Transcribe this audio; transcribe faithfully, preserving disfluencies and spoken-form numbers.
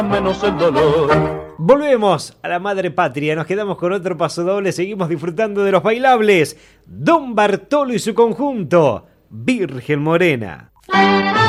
menos el dolor. Volvemos a la madre patria, nos quedamos con otro paso doble, seguimos disfrutando de los bailables. Don Bartolo y su conjunto, Virgen Morena.